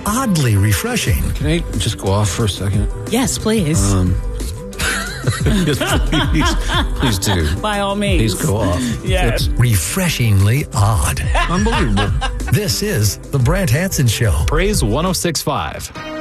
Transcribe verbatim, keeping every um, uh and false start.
oddly refreshing. Can I just go off for a second? Yes, please. Um, yes, please, please do. By all means. Please go off. Yes. It's Refreshingly odd. unbelievable. This is The Brant Hanson Show. Praise one oh six point five.